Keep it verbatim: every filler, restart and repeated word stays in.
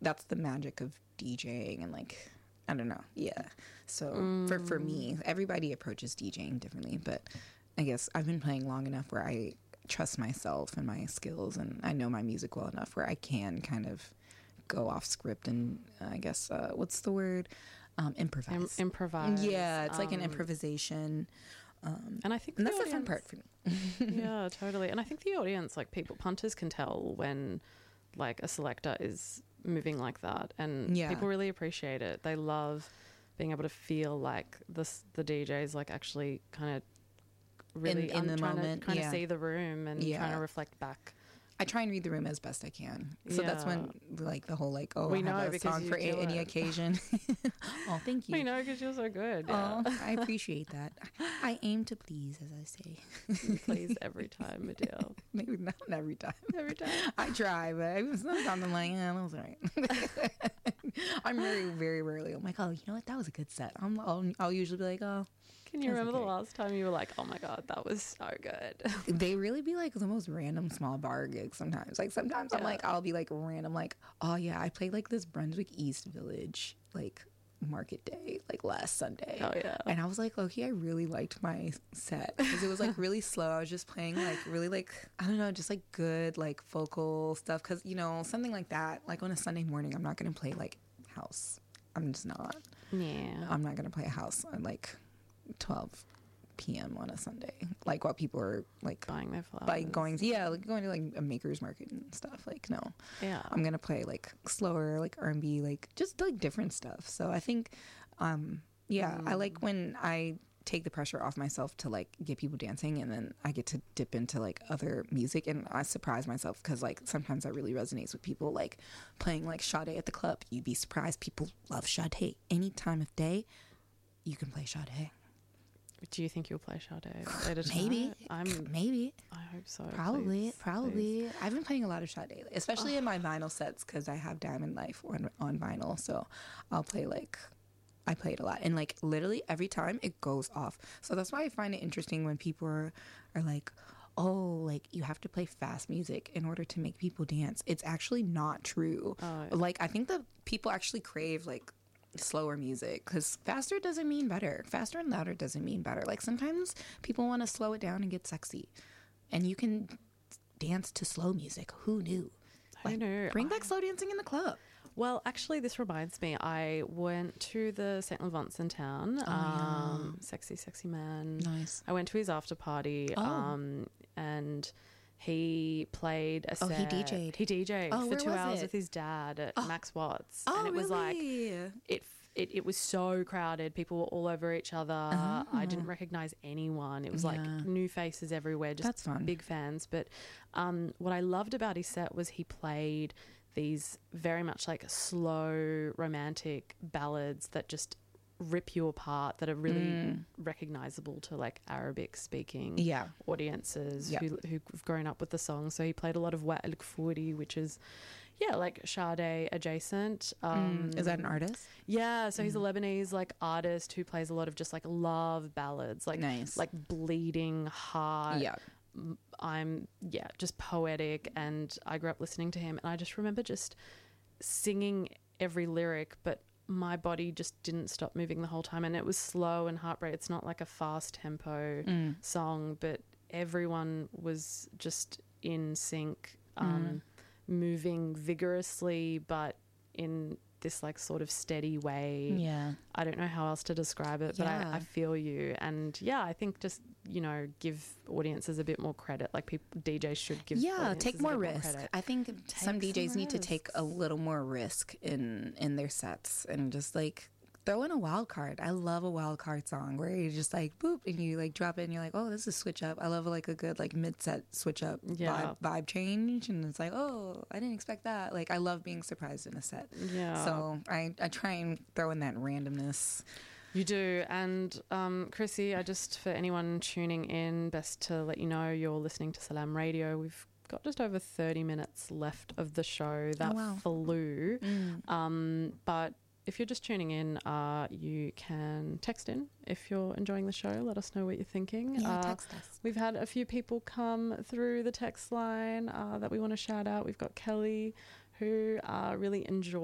that's the magic of DJing, and like I don't know, yeah. So mm. for for me, everybody approaches DJing differently, but I guess I've been playing long enough where I trust myself and my skills, and I know my music well enough where I can kind of go off script and uh, I guess uh, what's the word? Um, improvise. Im- improvise. Yeah, it's um, like an improvisation. Um, and I think and the that's audience, the fun part for me. Yeah, totally. And I think the audience, like people, punters can tell when like a selector is moving like that, and yeah. people really appreciate it. They love being able to feel like this, the D J is like actually kind of really in, in the trying moment, to kind yeah. of see the room and yeah. trying to reflect back. I try and read the room as best I can. So yeah. that's when, like, the whole, like, oh, we I know have a song for a- any occasion. Oh, thank you. We know because you're so good. Yeah. Oh, yeah. I appreciate that. I aim to please, as I say. Please every time, Adele. Maybe not every time. Every time. I try, but sometimes I'm like, yeah, that was all right. I'm very, very rarely, I'm like, oh, you know what? That was a good set. I'm, I'll, I'll usually be like, oh. Can you remember okay. the last time you were like, oh my God, that was so good? They really be like the most random small bar gigs sometimes. Like sometimes yeah. I'm like, I'll be like random, like, oh yeah, I played like this Brunswick East Village, like market day, like last Sunday. Oh yeah. And I was like, okay, I really liked my set because it was like really slow. I was just playing like really like, I don't know, just like good like vocal stuff. Cause you know, something like that, like on a Sunday morning, I'm not going to play like house. I'm just not. Yeah. I'm not going to play a house on like twelve p.m. on a Sunday, like while people are like buying their flowers, like going yeah like going to like a maker's market and stuff. Like no, yeah, I'm gonna play like slower, like R and B, like just like different stuff. So I think um yeah mm. I like when I take the pressure off myself to like get people dancing, and then I get to dip into like other music, and I surprise myself because like sometimes that really resonates with people, like playing like Sade at the club. You'd be surprised, people love Sade. Any time of day you can play Sade. Do you think you'll play Sade later tonight? Maybe. I'm, Maybe. I hope so. Probably. Please, probably. please. I've been playing a lot of Sade, especially oh. in my vinyl sets because I have Diamond Life on, on vinyl. So I'll play like, I play it a lot. And like literally every time it goes off. So that's why I find it interesting when people are, are like, oh, like you have to play fast music in order to make people dance. It's actually not true. Oh. Like I think that people actually crave like slower music because faster doesn't mean better. Faster and louder doesn't mean better. Like sometimes people want to slow it down and get sexy, and you can dance to slow music. Who knew? Who like, knew? Bring I... back slow dancing in the club. Well, actually, this reminds me. I went to the Saint Laurent's in town. Oh, um, yeah. Sexy, sexy man. Nice. I went to his after party, oh. um, and he played a set. Oh, he D J'd. He D J'd oh, for two hours it? with his dad at oh. Max Watts. Oh, and it was really? like it, it it was so crowded. People were all over each other. Oh. I didn't recognize anyone. It was yeah. like new faces everywhere. Just That's fun. Big fans. But um, what I loved about his set was he played these very much like slow romantic ballads that just rip you apart, that are really mm. recognizable to like Arabic speaking yeah. audiences yep. who, who've grown up with the song. So he played a lot of Wa El Kfouri, which is yeah like Sade adjacent. Um, mm. Is that an artist? Yeah, so mm. he's a Mm-hmm. Lebanese like artist who plays a lot of just like love ballads, like nice. like bleeding heart. Yeah. I'm yeah just poetic, and I grew up listening to him, and I just remember just singing every lyric, but my body just didn't stop moving the whole time, and it was slow and heartbreak. It's not like a fast tempo mm. song, but everyone was just in sync, um, mm. moving vigorously, but in this like sort of steady way. Yeah. I don't know how else to describe it, but yeah. I, I feel you. And yeah, I think just, you know, give audiences a bit more credit. Like people, D Js should give yeah, take more a bit risk. More credit. I think take some D Js some need to take a little more risk in in their sets and just like throw in a wild card. I love a wild card song where you just like boop and you like drop it and you're like, oh, this is switch up. I love like a good like mid set switch up yeah. vibe, vibe change, and it's like, oh, I didn't expect that. Like I love being surprised in a set. Yeah. So I I try and throw in that randomness. You do. And um, Chrissy, I just, for anyone tuning in, best to let you know you're listening to Salam Radio. We've got just over thirty minutes left of the show. That oh, wow. flew. Mm. Um, but if you're just tuning in, uh, you can text in if you're enjoying the show. Let us know what you're thinking. Yeah, uh, text us. We've had a few people come through the text line uh, that we want to shout out. We've got Kelly, who uh, really enjoyed